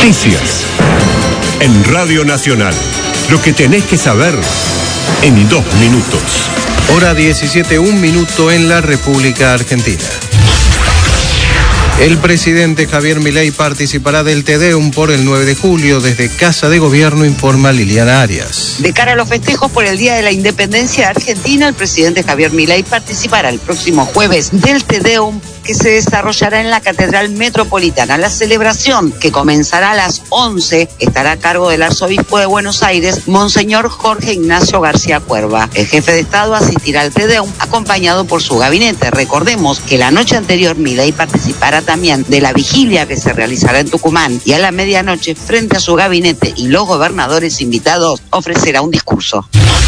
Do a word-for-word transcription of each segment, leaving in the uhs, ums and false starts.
Noticias en Radio Nacional. Lo que tenés que saber en dos minutos. Hora diecisiete, un minuto en la República Argentina. El presidente Javier Milei participará del Te Deum por el nueve de julio desde Casa de Gobierno, informa Liliana Arias. De cara a los festejos por el Día de la Independencia de Argentina, el presidente Javier Milei participará el próximo jueves del Te Deum que se desarrollará en la Catedral Metropolitana. La celebración, que comenzará a las once, estará a cargo del arzobispo de Buenos Aires, Monseñor Jorge Ignacio García Cuerva. El jefe de Estado asistirá al Te Deum acompañado por su gabinete. Recordemos que la noche anterior Milei participará también de la vigilia que se realizará en Tucumán y a la medianoche, frente a su gabinete y los gobernadores invitados, ofrecerá un discurso.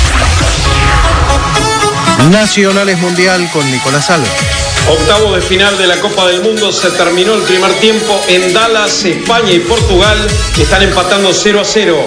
Nacionales Mundial con Nicolás Álvarez. Octavo de final de la Copa del Mundo, se terminó el primer tiempo en Dallas. España y Portugal están empatando cero a cero.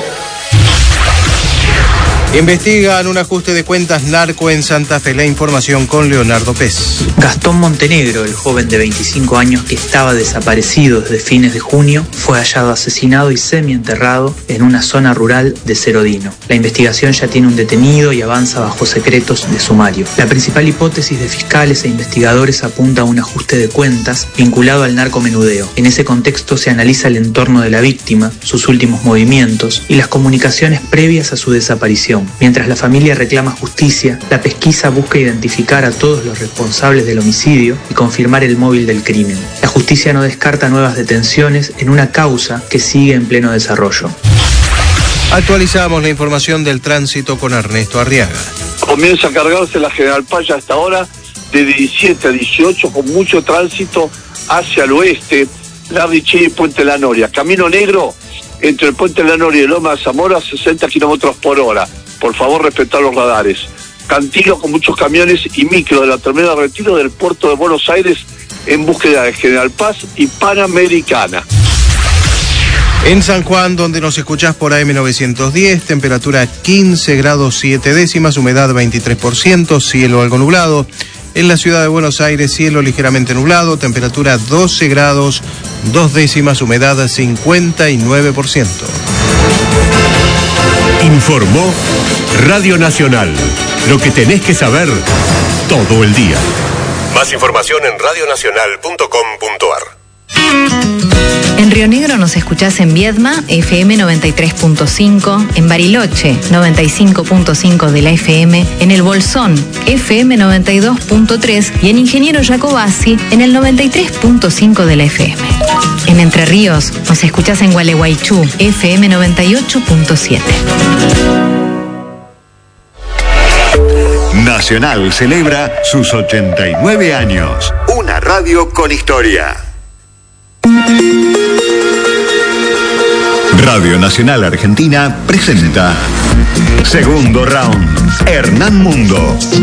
Investigan un ajuste de cuentas narco en Santa Fe. La información con Leonardo Pez. Gastón Montenegro, el joven de veinticinco años que estaba desaparecido desde fines de junio, fue hallado asesinado y semienterrado en una zona rural de Cerodino. La investigación ya tiene un detenido y avanza bajo secretos de sumario. La principal hipótesis de fiscales e investigadores apunta a un ajuste de cuentas vinculado al narcomenudeo. En ese contexto se analiza el entorno de la víctima, sus últimos movimientos y las comunicaciones previas a su desaparición. Mientras la familia reclama justicia, la pesquisa busca identificar a todos los responsables del homicidio y confirmar el móvil del crimen. La justicia no descarta nuevas detenciones en una causa que sigue en pleno desarrollo. Actualizamos la información del tránsito con Ernesto Arriaga. Comienza a cargarse la General Paz hasta ahora de diecisiete a dieciocho con mucho tránsito hacia el oeste, Lardiché y Puente La Noria. Camino Negro entre el Puente La Noria y Loma de Zamora, sesenta kilómetros por hora. Por favor, respetar los radares. Cantilo con muchos camiones y micro de la terminal de retiro del puerto de Buenos Aires en búsqueda de General Paz y Panamericana. En San Juan, donde nos escuchás por A M novecientos diez, temperatura quince grados siete décimas, humedad veintitrés por ciento, cielo algo nublado. En la ciudad de Buenos Aires, cielo ligeramente nublado, temperatura doce grados dos décimas, humedad cincuenta y nueve por ciento. Informó Radio Nacional. Lo que tenés que saber todo el día. Más información en radio nacional punto com punto a r. En Río Negro nos escuchás en Viedma, F M noventa y tres punto cinco, en Bariloche, noventa y cinco punto cinco de la F M, en El Bolsón, F M noventa y dos punto tres y en Ingeniero Jacobasi, en el noventa y tres punto cinco de la F M. En Entre Ríos nos escuchás en Gualeguaychú, F M noventa y ocho punto siete. Nacional celebra sus ochenta y nueve años. Una radio con historia. Radio Nacional Argentina presenta Segundo Round, Hernán Mundo.